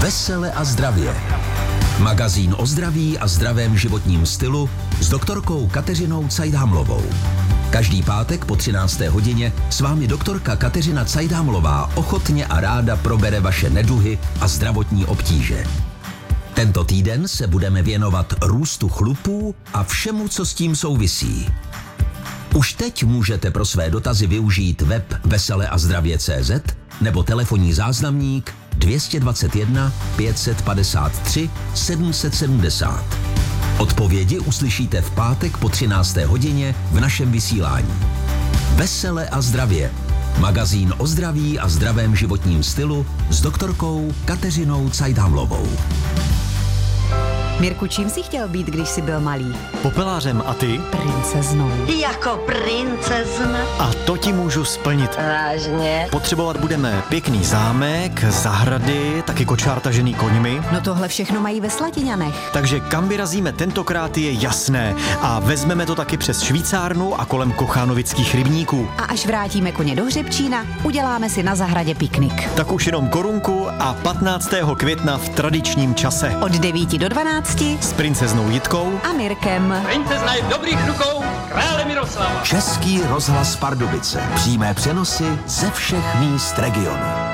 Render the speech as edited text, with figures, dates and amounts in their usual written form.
Vesele a zdravě. Magazín o zdraví a zdravém životním stylu s doktorkou Kateřinou Cajdámlovou. Každý pátek po 13. hodině s vámi doktorka Kateřina Cajdámlová ochotně a ráda probere vaše neduhy a zdravotní obtíže. Tento týden se budeme věnovat růstu chlupů a všemu, co s tím souvisí. Už teď můžete pro své dotazy využít web veseleazdravě.cz nebo telefonní záznamník 221 553 770. Odpovědi uslyšíte v pátek po 13. hodině v našem vysílání. Vesele a zdravě. Magazín o zdraví a zdravém životním stylu s doktorkou Kateřinou Cajdámlovou. Mirku, čím jsi chtěl být, když jsi byl malý? Popelářem, a ty? Princeznou. Jako princezna? A to ti můžu splnit. Vážně? Potřebovat budeme pěkný zámek, zahrady, taky kočár tažený koňmi. No tohle všechno mají ve Slatiňanech. Takže kam vyrazíme tentokrát je jasné. A vezmeme to taky přes Švýcárnu a kolem Kochánovických rybníků. A až vrátíme koně do Hřebčína, uděláme si na zahradě piknik. Tak už jenom korunku a 15. května v tradičním čase. Od 9 do 12 s princeznou Jitkou a Mirkem. Princezna je v dobrých rukou krále Miroslava. Český rozhlas Pardubice. Přímé přenosy ze všech míst regionu.